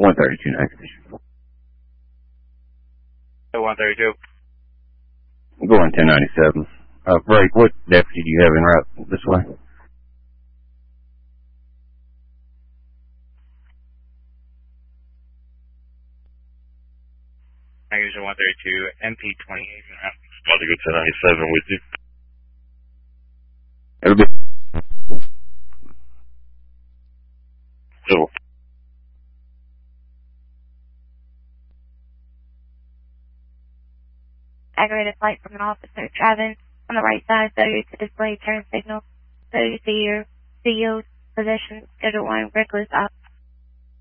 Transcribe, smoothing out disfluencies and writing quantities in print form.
132 next. 132. Going 1097. Ray, what deputy do you have en route this way? User 132, MP28 en route. About to go 1097 with you. It'll be. So. Aggravated flight from an officer driving on the right side, failure to display turn signal, failure to see your possession, schedule 1, reckless